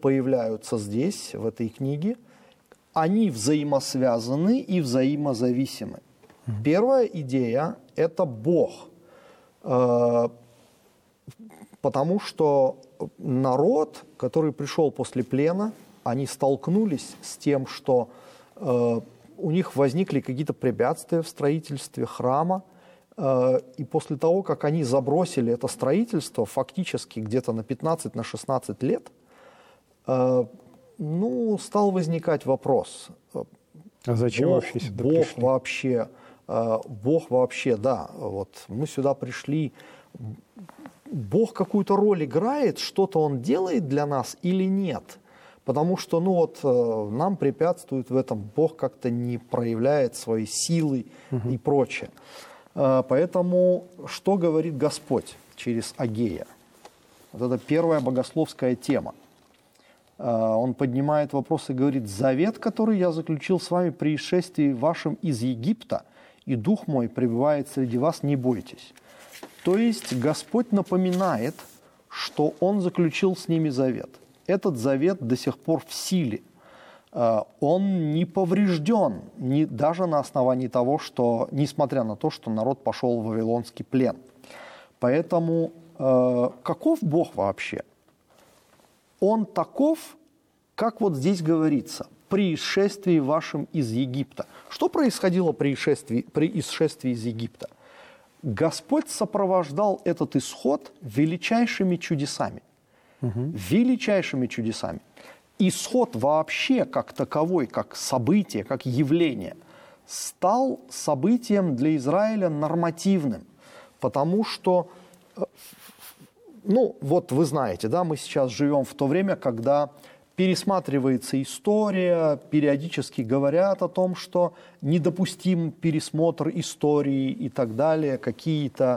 появляются здесь, в этой книге, они взаимосвязаны и взаимозависимы. Первая идея – это Бог. Потому что народ, который пришел после плена, они столкнулись с тем, что у них возникли какие-то препятствия в строительстве храма, и после того, как они забросили это строительство, фактически где-то на 15-16 лет, стал возникать вопрос. А зачем вообще сюда пришли? Бог вообще, да, вот мы сюда пришли, Бог какую-то роль играет, что-то Он делает для нас или нет? Потому что, нам препятствует в этом, Бог как-то не проявляет своей силы и прочее. Поэтому что говорит Господь через Агея? Вот это первая богословская тема. Он поднимает вопрос и говорит: «Завет, который я заключил с вами при исшествии вашем из Египта, и Дух мой пребывает среди вас, не бойтесь». То есть Господь напоминает, что Он заключил с ними завет. Этот завет до сих пор в силе. Он не поврежден, даже на основании того, что, несмотря на то, что народ пошел в вавилонский плен. Поэтому каков Бог вообще? Он таков, как вот здесь говорится, при исшествии вашем из Египта. Что происходило при исшествии из Египта? Господь сопровождал этот исход величайшими чудесами. Величайшими чудесами. Исход вообще как таковой, как событие, как явление, стал событием для Израиля нормативным. Потому что, вы знаете, да, мы сейчас живем в то время, когда пересматривается история, периодически говорят о том, что недопустим пересмотр истории и так далее, какие-то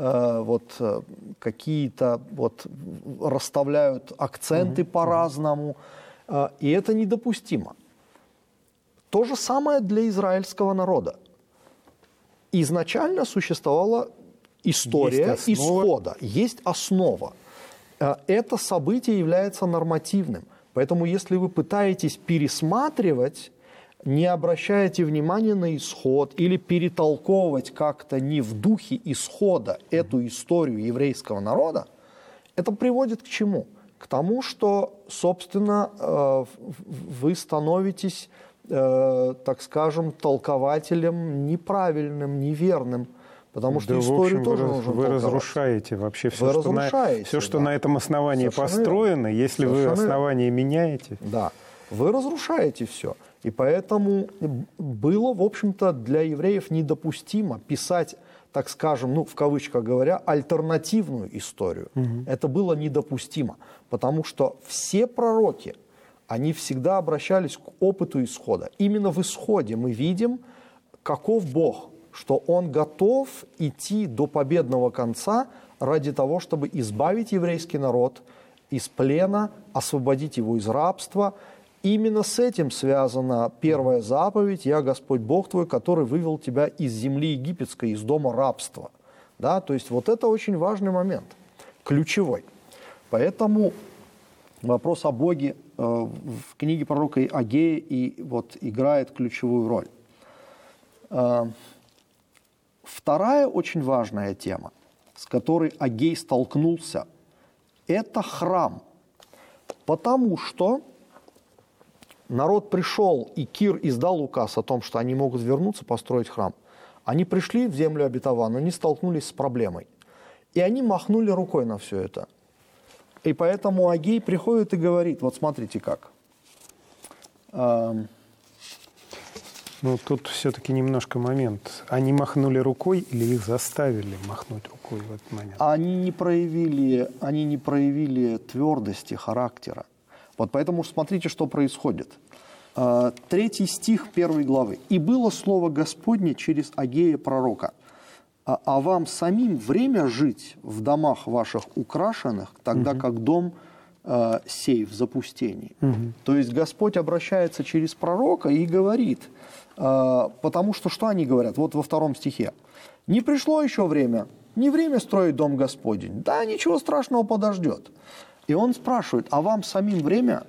расставляют акценты по-разному, и это недопустимо. То же самое для израильского народа. Изначально существовала история исхода, есть основа. Это событие является нормативным. Поэтому, если вы пытаетесь пересматривать, не обращаете внимания на исход или перетолковывать как-то не в духе исхода эту историю еврейского народа, это приводит к чему? К тому, что, собственно, вы становитесь, так скажем, толкователем неправильным, неверным. Потому что историю тоже нужно толковать. Вы разрушаете вообще все, что на этом основании построено, если вы основание меняете. Да, вы разрушаете все. И поэтому было, в общем-то, для евреев недопустимо писать, так скажем, в кавычках говоря, альтернативную историю. Это было недопустимо, потому что все пророки, они всегда обращались к опыту исхода. Именно в исходе мы видим, каков Бог, что Он готов идти до победного конца ради того, чтобы избавить еврейский народ из плена, освободить его из рабства. Именно с этим связана первая заповедь: «Я Господь Бог твой, который вывел тебя из земли египетской, из дома рабства». Да? То есть вот это очень важный момент, ключевой. Поэтому вопрос о Боге в книге пророка Агея играет ключевую роль. Вторая очень важная тема, с которой Агей столкнулся, это храм. Потому что народ пришел, и Кир издал указ о том, что они могут вернуться, построить храм. Они пришли в землю обетованную, они столкнулись с проблемой. И они махнули рукой на все это. И поэтому Агей приходит и говорит: вот смотрите как. Тут все-таки немножко момент. Они махнули рукой или их заставили махнуть рукой в этот момент? Они не проявили твердости характера. Вот поэтому смотрите, что происходит. 3 стих 1 главы. «И было слово Господне через Агея пророка: а вам самим время жить в домах ваших украшенных, тогда как дом сей в запустении». То есть Господь обращается через пророка и говорит, потому что они говорят? Вот во 2 стихе. «Не пришло еще время, не время строить дом Господень. Да, ничего страшного, подождет». И он спрашивает: а вам самим время